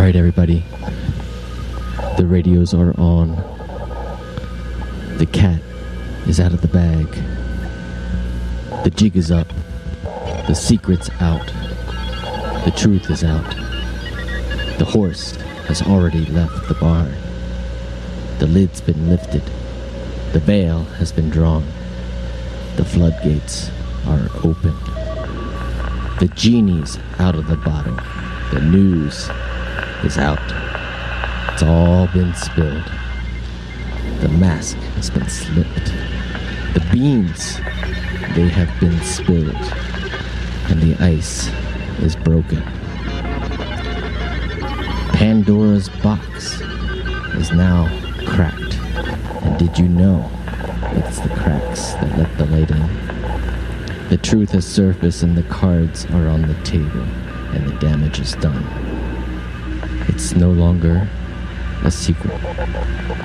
Alright, everybody. The radios are on. The cat is out of the bag. The jig is up. The secret's out. The truth is out. The horse has already left the barn. The lid's been lifted. The veil has been drawn. The floodgates are open. The genie's out of the bottle. The news is out. It's all been spilled. The mask has been slipped. The beans, they have been spilled. And the ice is broken. Pandora's box is now cracked. And did you know it's the cracks that let the light in? The truth has surfaced and the cards are on the table and the damage is done. It's no longer a secret.